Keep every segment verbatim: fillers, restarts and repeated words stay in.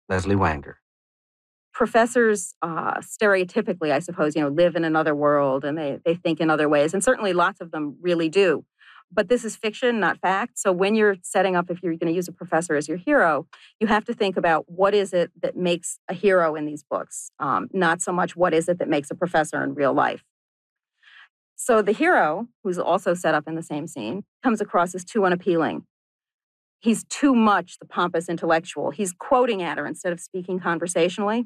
Leslie Wanger. Professors, uh, stereotypically, I suppose, you know, live in another world and they, they think in other ways. And certainly lots of them really do. But this is fiction, not fact. So when you're setting up, if you're going to use a professor as your hero, you have to think about what is it that makes a hero in these books, um, not so much what is it that makes a professor in real life. So the hero, who's also set up in the same scene, comes across as too unappealing. He's too much the pompous intellectual. He's quoting at her instead of speaking conversationally.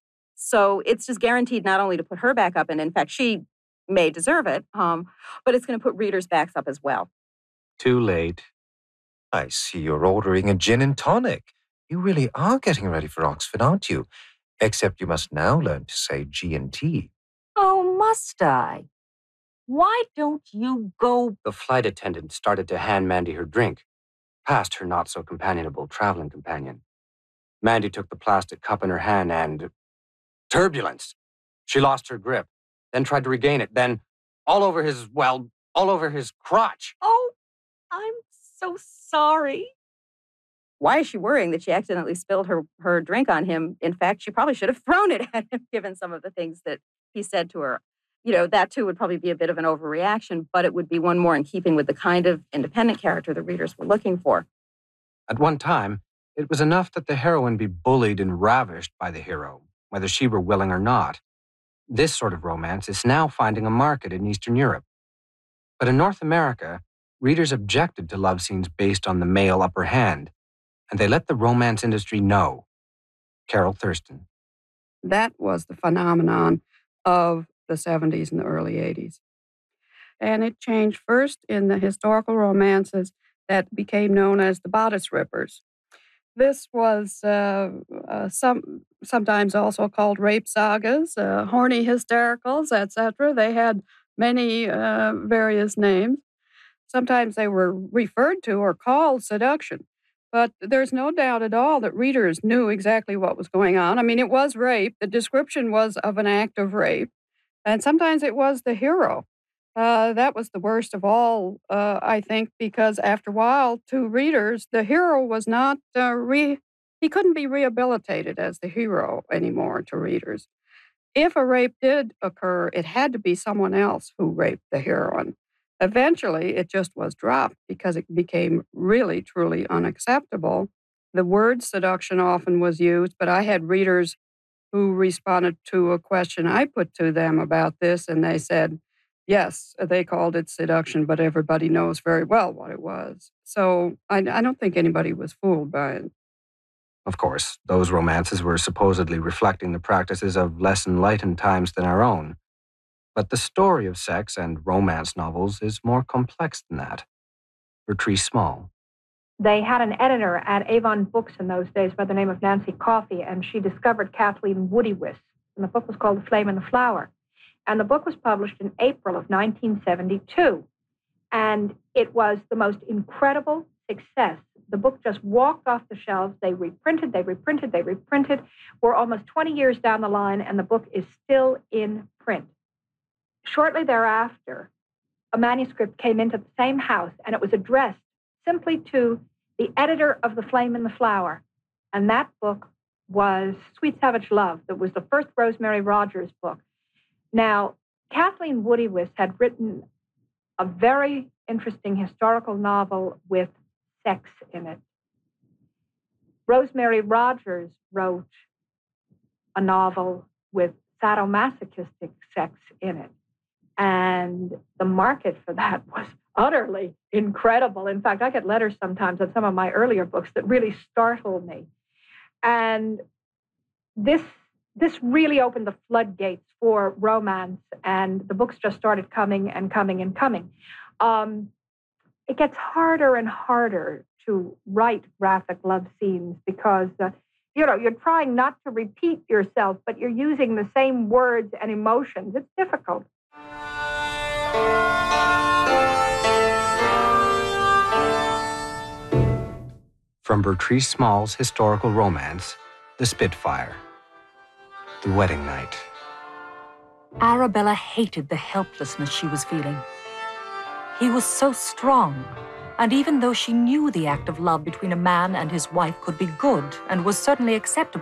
So it's just guaranteed not only to put her back up, and in fact, she may deserve it, um, but it's going to put readers' backs up as well. Too late. I see you're ordering a gin and tonic. You really are getting ready for Oxford, aren't you? Except you must now learn to say G and T. Oh, must I? Why don't you go? The flight attendant started to hand Mandy her drink, past her not-so-companionable traveling companion. Mandy took the plastic cup in her hand and... turbulence. She lost her grip, then tried to regain it, then all over his, well, all over his crotch. Oh, I'm so sorry. Why is she worrying that she accidentally spilled her, her drink on him? In fact, she probably should have thrown it at him, given some of the things that he said to her. You know, that too would probably be a bit of an overreaction, but it would be one more in keeping with the kind of independent character the readers were looking for. At one time, it was enough that the heroine be bullied and ravished by the hero, whether she were willing or not. This sort of romance is now finding a market in Eastern Europe. But in North America, readers objected to love scenes based on the male upper hand, and they let the romance industry know. Carol Thurston. That was the phenomenon of the seventies and the early eighties. And it changed first in the historical romances that became known as the bodice rippers. This was uh, uh, some sometimes also called rape sagas, uh, horny hystericals, et cetera. They had many uh, various names. Sometimes they were referred to or called seduction. But there's no doubt at all that readers knew exactly what was going on. I mean, it was rape. The description was of an act of rape. And sometimes it was the hero. Uh, that was the worst of all, uh, I think, because after a while, to readers, the hero was not, uh, re- he couldn't be rehabilitated as the hero anymore to readers. If a rape did occur, it had to be someone else who raped the heroine. Eventually, it just was dropped because it became really, truly unacceptable. The word seduction often was used, but I had readers who responded to a question I put to them about this, and they said, yes, they called it seduction, but everybody knows very well what it was. So I, I don't think anybody was fooled by it. Of course, those romances were supposedly reflecting the practices of less enlightened times than our own. But the story of sex and romance novels is more complex than that. Bertrice Small. They had an editor at Avon Books in those days by the name of Nancy Coffey, and she discovered Kathleen Woodiwiss. And the book was called The Flame and the Flower. And the book was published in April of nineteen seventy-two. And it was the most incredible success. The book just walked off the shelves. They reprinted, they reprinted, they reprinted. We're almost twenty years down the line, and the book is still in print. Shortly thereafter, a manuscript came into the same house, and it was addressed simply to the editor of The Flame and the Flower. And that book was Sweet Savage Love. That was the first Rosemary Rogers book. Now, Kathleen Woodiwiss had written a very interesting historical novel with sex in it. Rosemary Rogers wrote a novel with sadomasochistic sex in it. And the market for that was utterly incredible. In fact, I get letters sometimes on some of my earlier books that really startle me. And this this really opened the floodgates for romance, and the books just started coming and coming and coming. Um, it gets harder and harder to write graphic love scenes because, uh, you know, you're trying not to repeat yourself, but you're using the same words and emotions. It's difficult. From Bertrice Small's historical romance, The Spitfire. The Wedding Night. Arabella hated the helplessness she was feeling. He was so strong, and even though she knew the act of love between a man and his wife could be good and was certainly acceptable,